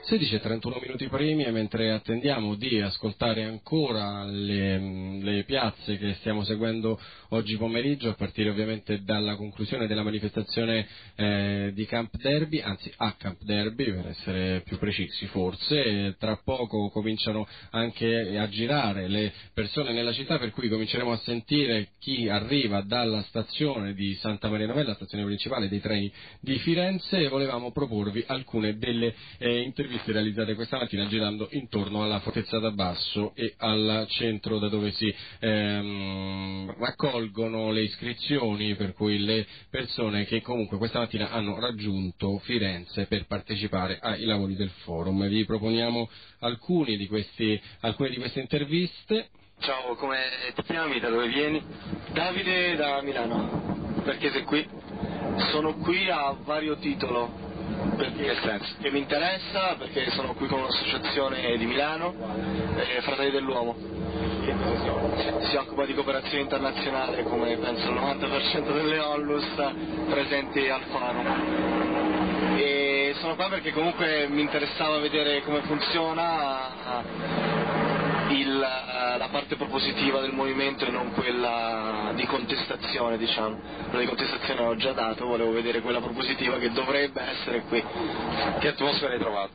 16:31 minuti primi, e mentre attendiamo di ascoltare ancora le piazze che stiamo seguendo oggi pomeriggio, a partire ovviamente dalla conclusione della manifestazione di Camp Derby, anzi a Camp Derby per essere più precisi forse, e tra poco cominciano anche a girare le persone nella città, per cui cominceremo a sentire chi arriva dalla stazione di Santa Maria Novella, stazione principale dei treni di Firenze, e volevamo proporvi alcune delle interviste realizzate questa mattina girando intorno alla Fortezza d'Abbasso e al centro da dove si raccolgono le iscrizioni, per cui le persone che comunque questa mattina hanno raggiunto Firenze per partecipare ai lavori del forum. Vi proponiamo alcune di queste interviste. Ciao, come ti chiami? Da dove vieni? Davide, da Milano. Perché sei qui? Sono qui a vario titolo. Perché, che senso? Che mi interessa, perché sono qui con un'associazione di Milano, Fratelli dell'Uomo. Si occupa di cooperazione internazionale, come penso il 90% delle ONLUS presenti al forum. E sono qua perché comunque mi interessava vedere come funziona la parte propositiva del movimento e non quella di contestazione, diciamo. Quella di contestazione l'ho già dato, volevo vedere quella propositiva che dovrebbe essere qui. Che atmosfera hai trovato?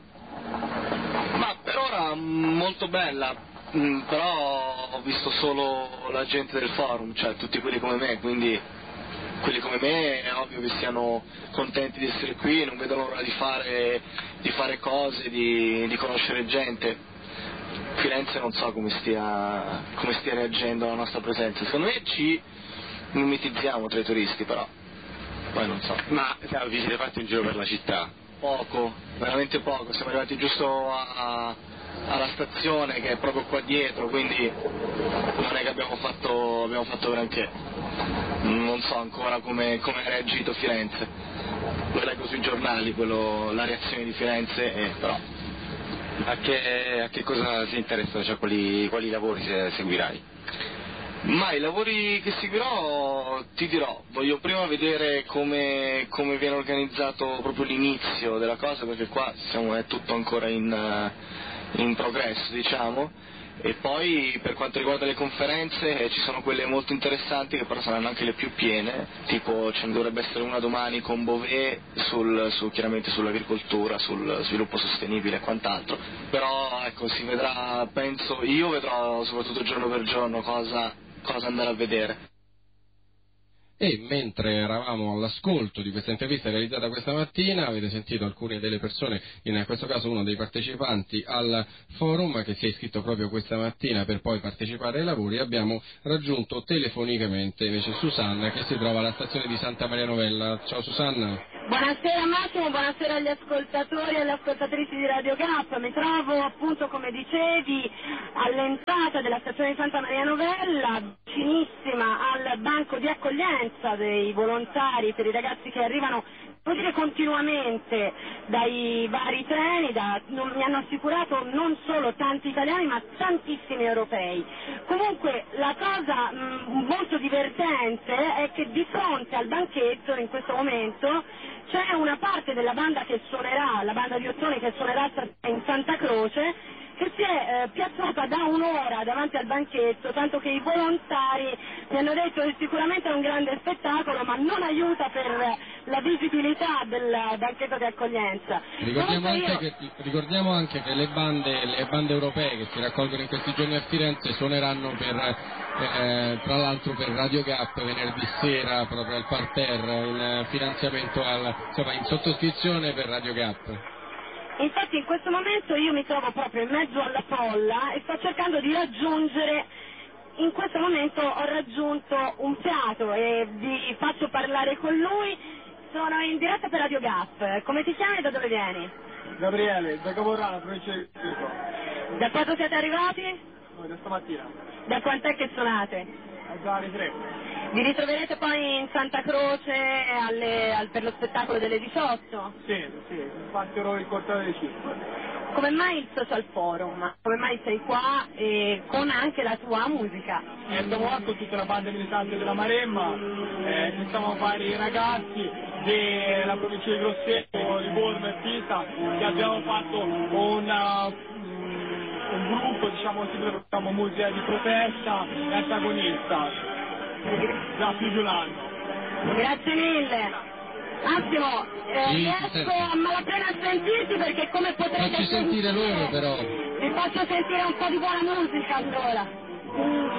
Ma per ora molto bella, però ho visto solo la gente del forum, cioè tutti quelli come me, quindi quelli come me è ovvio che siano contenti di essere qui, non vedo l'ora di fare cose, di conoscere gente. Firenze non so come stia reagendo alla nostra presenza. Secondo me ci mimetizziamo tra i turisti, però poi non so. Ma vi siete fatti un giro per la città? Poco, veramente poco. Siamo arrivati giusto alla stazione, che è proprio qua dietro, quindi non è che abbiamo fatto granché. Non so ancora come ha reagito Firenze. Lo leggo sui giornali, la reazione di Firenze, però. A che cosa si interessa, cioè quali lavori seguirai? Ma i lavori che seguirò ti dirò, voglio prima vedere come viene organizzato proprio l'inizio della cosa, perché qua è tutto ancora in progresso, diciamo. E poi per quanto riguarda le conferenze ci sono quelle molto interessanti, che però saranno anche le più piene, tipo ce ne dovrebbe essere una domani con Bové chiaramente sull'agricoltura, sul sviluppo sostenibile e quant'altro, però ecco, si vedrà, io vedrò soprattutto giorno per giorno cosa andare a vedere. E mentre eravamo all'ascolto di questa intervista realizzata questa mattina, avete sentito alcune delle persone, in questo caso uno dei partecipanti al forum che si è iscritto proprio questa mattina per poi partecipare ai lavori. Abbiamo raggiunto telefonicamente invece Susanna, che si trova alla stazione di Santa Maria Novella. Ciao Susanna. Buonasera Massimo, buonasera agli ascoltatori e alle ascoltatrici di Radio Gap. Mi trovo appunto, come dicevi, all'entrata della stazione di Santa Maria Novella, vicinissima al banco di accoglienza dei volontari per i ragazzi che arrivano, devo dire, continuamente dai vari treni. Mi hanno assicurato non solo tanti italiani ma tantissimi europei. Comunque la cosa molto divertente è che di fronte al banchetto in questo momento c'è una parte della banda che suonerà, la banda di Ottoni che suonerà in Santa Croce, che si è piazzata da un'ora davanti al banchetto, tanto che i volontari mi hanno detto che sicuramente è un grande spettacolo, ma non aiuta per la visibilità del banchetto di accoglienza. Ricordiamo anche che le bande europee che si raccolgono in questi giorni a Firenze suoneranno tra l'altro per Radio Gap venerdì sera, proprio al parterre, in finanziamento in sottoscrizione per Radio Gap. Infatti in questo momento io mi trovo proprio in mezzo alla folla e sto cercando di raggiungere, in questo momento ho raggiunto un fiato e vi faccio parlare con lui. Sono in diretta per Radio Gap. Come ti chiami e da dove vieni? Gabriele, da Cavorano, provincia di Vico. Da quando siete arrivati? Noi, da stamattina. Da quant'è che suonate? Già alle 3. Vi ritroverete poi in Santa Croce per lo spettacolo delle 18? Sì, partirò il quartiere delle 5. Come mai il Social Forum? Come mai sei qua con anche la tua musica? Siamo qua con tutta la banda militante della Maremma, siamo vari ragazzi della provincia di Grosseto, di Livorno e Pisa, che abbiamo fatto un gruppo, diciamo così, dove facciamo musica di protesta e antagonista da più di un anno. Grazie mille. Massimo, Sì, riesco a malapena a sentirti perché come potrete Facci sentire loro però. vi faccio sentire un po' di buona musica allora.